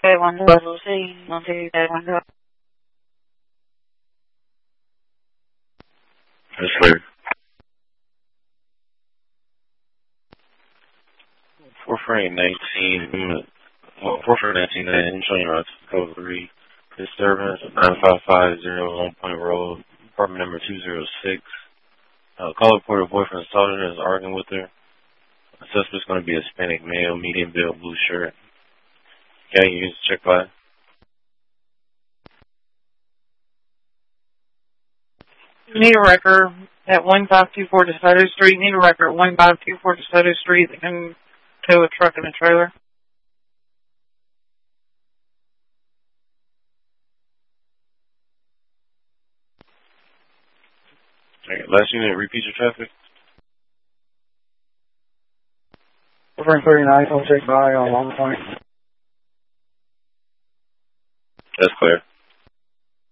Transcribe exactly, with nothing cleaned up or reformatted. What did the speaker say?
eight one zero, C, one two eight one zero. That's clear. four four eight nineteen, four four nineteen, I'm showing you around code three. Disturbance, nine five five zero Long Point Road, apartment number two zero six. Uh, call reporter boyfriend assaulted her, is arguing with her. The suspect's going to be a Hispanic male, medium build, blue shirt. Okay, you use check by. Need a record at one five two four DeSoto Street. Need a record at one five two four DeSoto Street that can tow a truck and a trailer. Okay, last unit, repeat your traffic. Over thirty-nine, I'll check by on Long Point. That's clear.